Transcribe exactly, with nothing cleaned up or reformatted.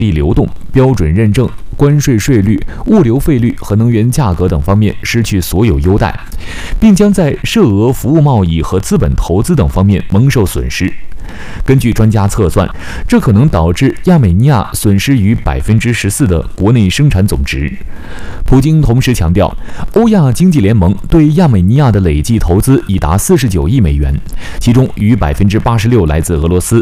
币流动、标准认证、关税税率、物流费率和能源价格等方面失去所有优待，并将在涉额服务贸易和资本投资等方面蒙受损失。根据专家测算，这可能导致亚美尼亚损失逾百分之十四的国内生产总值。普京同时强调，欧亚经济联盟对亚美尼亚的累计投资已达四十九亿美元，其中逾百分之八十六来自俄罗斯，